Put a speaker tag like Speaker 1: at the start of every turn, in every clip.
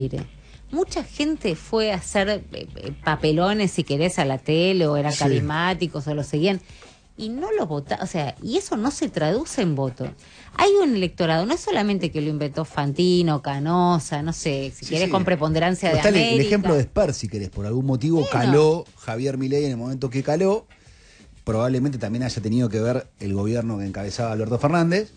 Speaker 1: Mucha gente fue a hacer papelones, si querés, a la tele, o eran carismáticos, o lo seguían, y no lo votaron, o sea, y eso no se traduce en voto. Hay un electorado, no es solamente que lo inventó Fantino, Canosa, no sé, si querés con preponderancia de América.
Speaker 2: El ejemplo de Spert, si querés, por algún motivo caló Javier Milei en el momento que caló. Probablemente también haya tenido que ver el gobierno que encabezaba Alberto Fernández.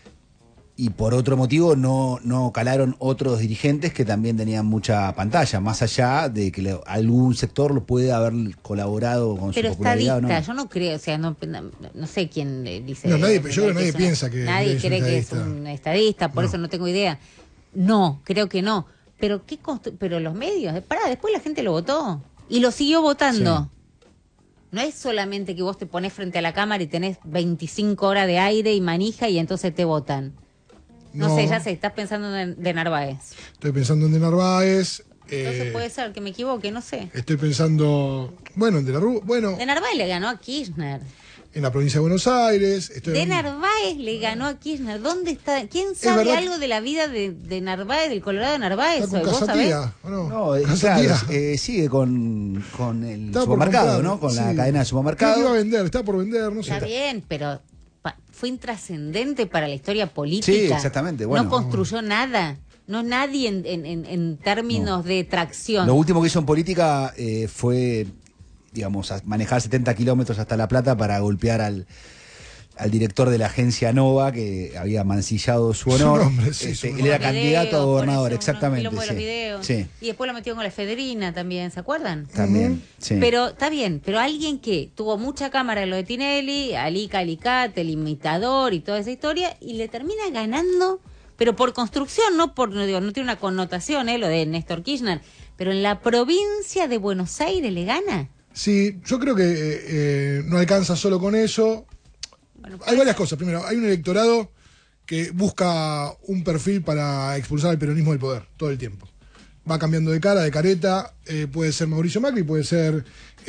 Speaker 2: Y por otro motivo no calaron otros dirigentes que también tenían mucha pantalla, más allá de que algún sector lo puede haber colaborado con su popularidad.
Speaker 1: Pero estadista, yo no creo, o sea, no sé quién dice.
Speaker 3: No, yo creo que nadie piensa que
Speaker 1: nadie cree que es un estadista, por eso no tengo idea. No, creo que no. Pero pero los medios, después la gente lo votó y lo siguió votando. Sí. No es solamente que vos te pones frente a la cámara y tenés 25 horas de aire y manija y entonces te votan. No sé, ya sé, estás pensando en de Narváez.
Speaker 3: Estoy pensando en de Narváez.
Speaker 1: Entonces puede ser que me equivoque, no sé.
Speaker 3: Estoy pensando, en de la Rúa,
Speaker 1: De Narváez le ganó a Kirchner.
Speaker 3: En la provincia de Buenos Aires.
Speaker 1: Narváez le ganó a Kirchner. ¿Dónde está? ¿Quién sabe algo de la vida de Narváez, del Colorado de Narváez?
Speaker 3: ¿Está con Casatía,
Speaker 2: ¿o no? No, claro, sigue con el supermercado, ¿no? Con la cadena de supermercados.
Speaker 3: Iba a vender, está por vender, no sé.
Speaker 1: Está bien, pero fue intrascendente para la historia política.
Speaker 2: Sí, exactamente. Bueno,
Speaker 1: no construyó nada. No nadie en términos de tracción.
Speaker 2: Lo último que hizo en política fue, digamos, manejar 70 kilómetros hasta La Plata para golpear al director de la agencia Nova, que había mancillado su honor. Él era candidato a gobernador, exactamente.
Speaker 1: Sí. Y después lo metió con la Efedrina también, ¿se acuerdan?
Speaker 2: También, sí.
Speaker 1: Pero está bien, pero alguien que tuvo mucha cámara en lo de Tinelli, Alica Alicate, el imitador y toda esa historia, y le termina ganando, pero por construcción, no tiene una connotación, lo de Néstor Kirchner, pero en la provincia de Buenos Aires le gana.
Speaker 3: Sí, yo creo que no alcanza solo con eso. Bueno, hay varias cosas. Primero, hay un electorado que busca un perfil para expulsar al peronismo del poder todo el tiempo. Va cambiando de cara, de careta. Puede ser Mauricio Macri, puede ser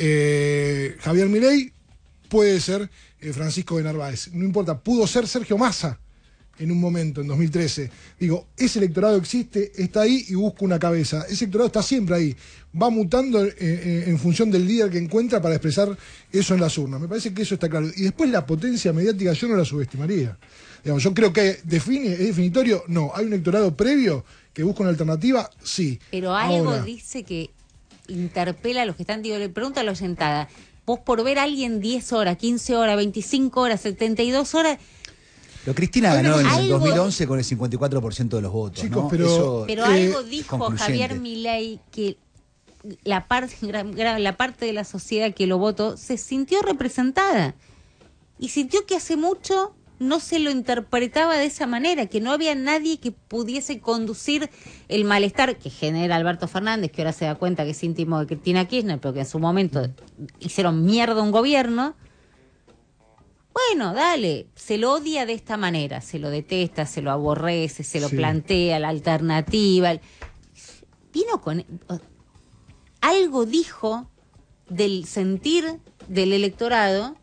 Speaker 3: Javier Milei, puede ser Francisco de Narváez. No importa, pudo ser Sergio Massa en un momento, en 2013. Digo, ese electorado existe, está ahí y busca una cabeza. Ese electorado está siempre ahí. Va mutando en función del líder que encuentra para expresar eso en las urnas. Me parece que eso está claro. Y después la potencia mediática yo no la subestimaría. Digamos, yo creo que ¿es definitorio? No. ¿Hay un electorado previo que busca una alternativa? Sí.
Speaker 1: Pero algo dice que interpela a los que están... le pregunta a la oyentada, vos por ver a alguien 10 horas, 15 horas, 25 horas, 72 horas...
Speaker 2: Pero Cristina ganó en el 2011 con el 54% de los votos, chicos, ¿no?
Speaker 1: Pero algo dijo Javier Milei que la parte de la sociedad que lo votó se sintió representada y sintió que hace mucho no se lo interpretaba de esa manera, que no había nadie que pudiese conducir el malestar que genera Alberto Fernández, que ahora se da cuenta que es íntimo de Cristina Kirchner, pero que en su momento hicieron mierda un gobierno. Bueno, dale, se lo odia de esta manera, se lo detesta, se lo aborrece, se lo plantea, la alternativa. Vino con... Algo dijo del sentir del electorado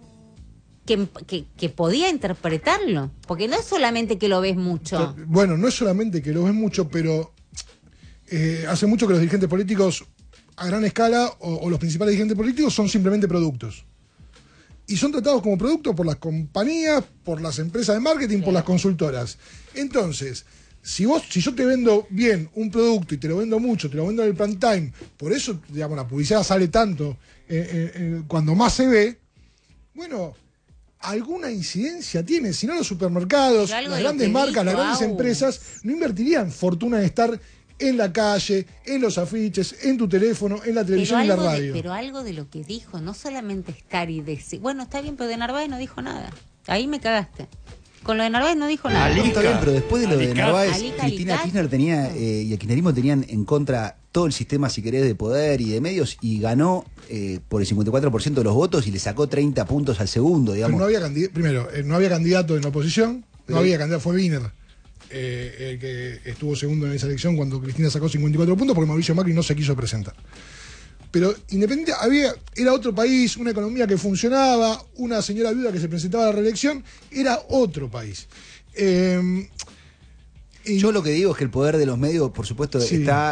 Speaker 1: que podía interpretarlo, porque no es solamente que lo ves mucho.
Speaker 3: Bueno, no es solamente que lo ves mucho, pero hace mucho que los dirigentes políticos a gran escala o los principales dirigentes políticos son simplemente productos. Y son tratados como productos por las compañías, por las empresas de marketing, por las consultoras. Entonces, si yo te vendo bien un producto y te lo vendo mucho, te lo vendo en el prime time, por eso, digamos, la publicidad sale tanto cuando más se ve, bueno, alguna incidencia tiene. Si no, los supermercados, las grandes marcas, las grandes empresas no invertirían fortuna en estar en la calle, en los afiches, en tu teléfono, en la televisión y en la radio.
Speaker 1: Pero algo de lo que dijo, no solamente estar y decir, bueno, está bien, pero de Narváez no dijo nada. Ahí me cagaste. Con lo de Narváez no dijo nada.
Speaker 2: Está bien, pero después de lo de Narváez, Cristina Kirchner tenía, y el kirchnerismo tenían en contra todo el sistema, si querés, de poder y de medios, y ganó por el 54% de los votos y le sacó 30 puntos al segundo, digamos.
Speaker 3: Pero no había candidato en la oposición, había candidato, fue Wiener. El que estuvo segundo en esa elección cuando Cristina sacó 54 puntos porque Mauricio Macri no se quiso presentar. Pero independiente, era otro país, una economía que funcionaba, una señora viuda que se presentaba a la reelección, era otro país.
Speaker 2: Yo lo que digo es que el poder de los medios, por supuesto,
Speaker 3: Sí.
Speaker 2: está